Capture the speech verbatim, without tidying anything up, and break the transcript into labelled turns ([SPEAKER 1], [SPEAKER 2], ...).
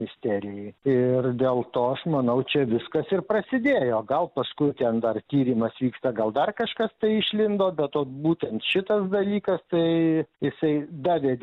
[SPEAKER 1] ministerijai ir dėl to aš manau čia viskas ir prasidėjo gal paskui ten dar tyrimas vyksta gal dar kažkas tai išlindo bet vat būtent šitas dalykas tai jisai davedė